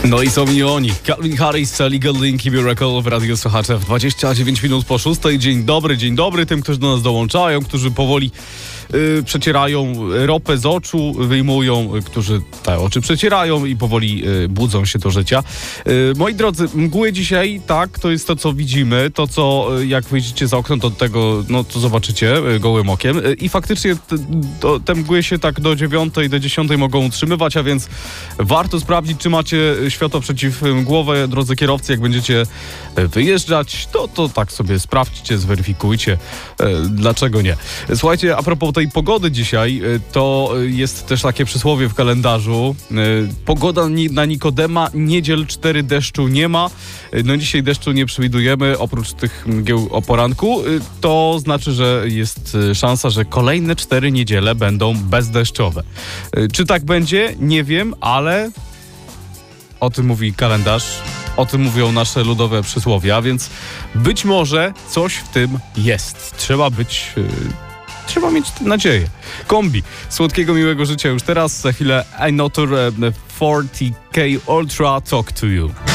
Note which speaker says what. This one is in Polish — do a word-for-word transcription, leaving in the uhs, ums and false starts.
Speaker 1: No i są i oni. Calvin Harris, Legal Link i Miracle w Radiu Słuchacze w dwadzieścia dziewięć minut po szóstej. Dzień dobry, dzień dobry tym, którzy do nas dołączają, którzy powoli y, przecierają ropę z oczu, wyjmują, y, którzy te oczy przecierają i powoli y, budzą się do życia. Y, moi drodzy, mgły dzisiaj, tak, to jest to, co widzimy, to, co y, jak wyjdziecie za okno, to tego, no to zobaczycie y, gołym okiem. Y, I faktycznie t, to, te mgły się tak do dziewiątej, do dziesiątej mogą utrzymywać, a więc warto sprawdzić, czy macie światło przeciwmgłowe, drodzy kierowcy, jak będziecie wyjeżdżać, to, to tak sobie sprawdźcie, zweryfikujcie, e, dlaczego nie. Słuchajcie, a propos tej pogody dzisiaj, e, to jest też takie przysłowie w kalendarzu. E, pogoda ni- na Nikodema, niedziel cztery, deszczu nie ma. E, no dzisiaj deszczu nie przewidujemy, oprócz tych mgieł o poranku. E, to znaczy, że jest szansa, że kolejne cztery niedziele będą bezdeszczowe. E, czy tak będzie? Nie wiem, ale o tym mówi kalendarz, o tym mówią nasze ludowe przysłowia, więc być może coś w tym jest. Trzeba być... Yy, trzeba mieć nadzieję. Kombi. Słodkiego, miłego życia już teraz. Za chwilę I Notor czterdzieści K Ultra Talk to You.